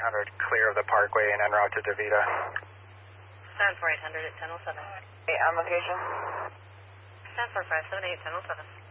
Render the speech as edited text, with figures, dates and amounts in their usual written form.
4800, clear of the parkway and en route to DeVita. Stand for 800 at 1007. Hey, on location. Stand for 578, 1007.